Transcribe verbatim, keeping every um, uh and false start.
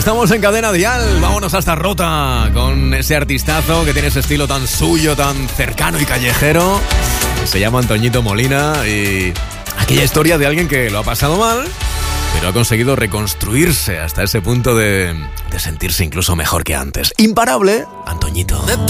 Estamos en Cadena Dial, vámonos hasta Rota con ese artistazo que tiene ese estilo tan suyo, tan cercano y callejero. Se llama Antoñito Molina y aquella historia de alguien que lo ha pasado mal, pero ha conseguido reconstruirse hasta ese punto de, de sentirse incluso mejor que antes. Imparable, Antoñito. Me